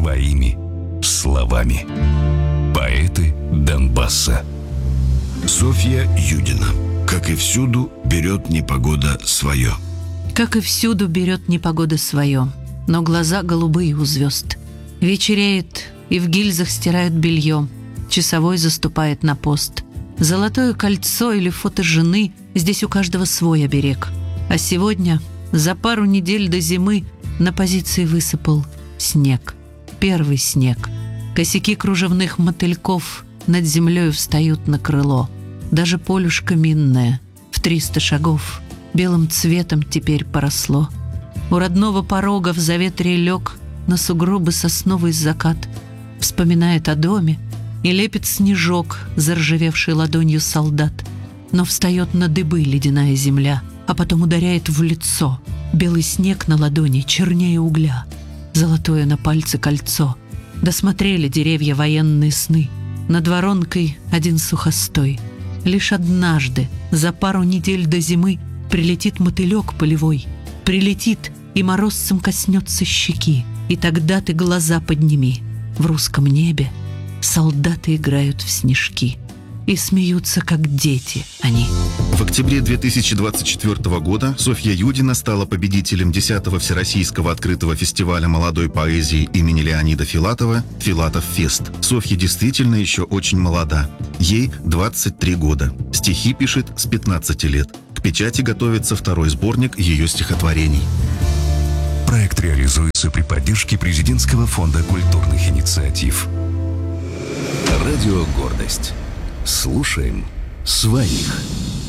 своими словами. Поэты Донбасса. Софья Юдина. Как и всюду, берет непогода свое. Как и всюду, берет непогода свое, но глаза голубые у звезд. Вечереет, и в гильзах стирают белье. Часовой заступает на пост. Золотое кольцо или фото жены, здесь у каждого свой оберег. А сегодня, за пару недель до зимы, на позиции высыпал снег. Первый снег. Косяки кружевных мотыльков над землей встают на крыло. Даже полюшко минное в 300 шагов белым цветом теперь поросло. У родного порога в заветрие лег на сугробы сосновый закат. Вспоминает о доме и лепит снежок, заржавевший ладонью солдат. Но встает на дыбы ледяная земля, а потом ударяет в лицо. Белый снег на ладони чернее угля, золотое на пальце кольцо. Досмотрели деревья военные сны. Над воронкой один сухостой. Лишь однажды, за пару недель до зимы, прилетит мотылек полевой. Прилетит, и морозцем коснется щеки. И тогда ты глаза подними. В русском небе солдаты играют в снежки. И смеются, как дети они. В октябре 2024 года Софья Юдина стала победителем 10-го Всероссийского открытого фестиваля молодой поэзии имени Леонида Филатова «Филатов Фест». Софья действительно еще очень молода. Ей 23 года. Стихи пишет с 15 лет. К печати готовится второй сборник ее стихотворений. Проект реализуется при поддержке Президентского фонда культурных инициатив. Радио «Гордость». Слушаем своих.